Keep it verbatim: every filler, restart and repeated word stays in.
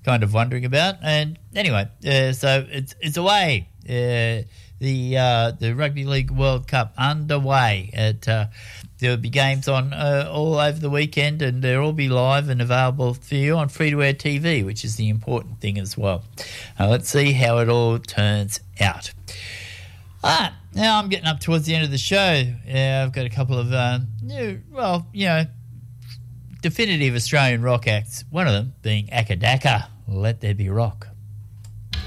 kind of wondering about. And anyway, uh, so it's it's away. Uh, the uh, the Rugby League World Cup underway. At uh, there'll be games on uh, all over the weekend, and they'll all be live and available for you on free-to-air T V, which is the important thing as well. Uh, let's see how it all turns out. Ah, now I'm getting up towards the end of the show. Yeah, I've got a couple of uh, new, well, you know, definitive Australian rock acts. One of them being Akadaka. Let There Be Rock.